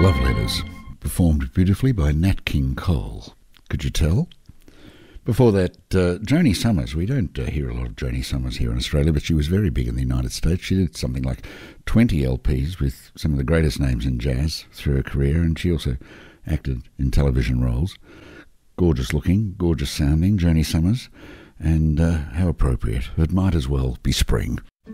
Love Letters, performed beautifully by Nat King Cole. Could you tell? Before that, Joni Summers. We don't hear a lot of Joni Summers here in Australia, but she was very big in the United States. She did something like 20 LPs with some of the greatest names in jazz through her career, and she also acted in television roles. Gorgeous looking, gorgeous sounding, Joni Summers, and how appropriate. It might as well be spring.